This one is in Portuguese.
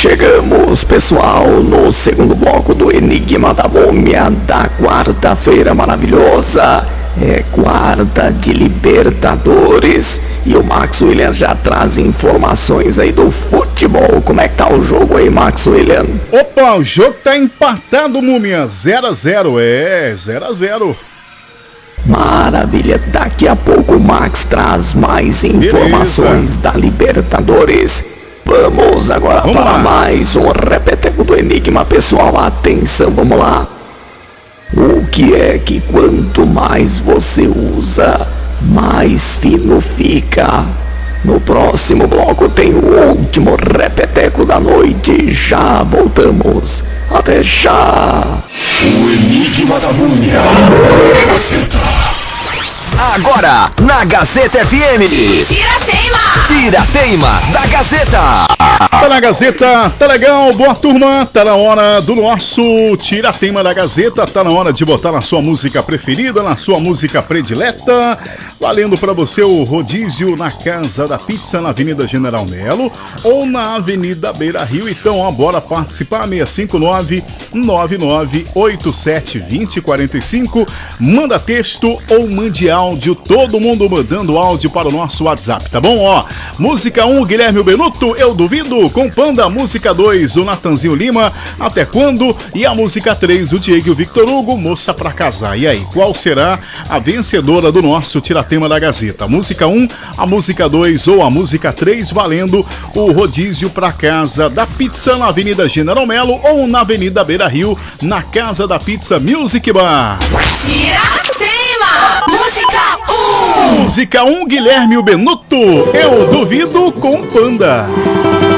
Chegamos, pessoal, no segundo bloco do Enigma da Múmia da quarta-feira maravilhosa. É quarta de Libertadores e o Max William já traz informações aí do futebol. Como é que tá o jogo aí, Max William? Opa, o jogo tá empatado, Múmia, 0-0, 0-0. Maravilha, daqui a pouco o Max traz mais informações da Libertadores. Vamos agora para mais um repeteco do Enigma, pessoal, atenção, vamos lá. O que é que quanto mais você usa, mais fino fica? No próximo bloco tem o último repeteco da noite. Já voltamos. Até já! O Enigma da Múmia. Gazeta. Agora, na Gazeta FM. Tira-teima da Gazeta. Tá na Gazeta, tá legal, boa turma, tá na hora do nosso Tira-teima da Gazeta, tá na hora de botar na sua música preferida, na sua música predileta, valendo pra você o rodízio na Casa da Pizza, na Avenida General Melo ou na Avenida Beira Rio. Então, ó, bora participar, 659-9987-2045, manda texto ou mande áudio, todo mundo mandando áudio para o nosso WhatsApp, tá bom? Ó, música 1, Guilherme Benuto, Eu Duvido, com Panda, música 2, o Natanzinho Lima, Até Quando, e a música 3, o Diego e o Victor Hugo, Moça Pra Casar. E aí, qual será a vencedora do nosso Tiratema da Gazeta? A música 1, a música 2 ou a música 3, valendo o rodízio pra Casa da Pizza, na Avenida General Melo ou na Avenida Beira Rio, na Casa da Pizza Music Bar. Tiratema! Música 1! Música 1, Guilherme Benuto, Eu Duvido, com Panda.